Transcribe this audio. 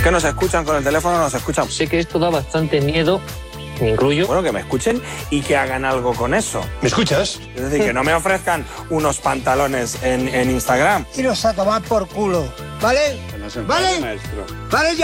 ¿Qué nos escuchan con el teléfono? Nos escuchan. Sé que esto da bastante miedo, me incluyo. Bueno, que me escuchen y que hagan algo con eso. ¿Me escuchas? Es decir, que no me ofrezcan unos pantalones en Instagram. Iros a tomar por culo, ¿vale? ¿Vale? ¿Vale ya?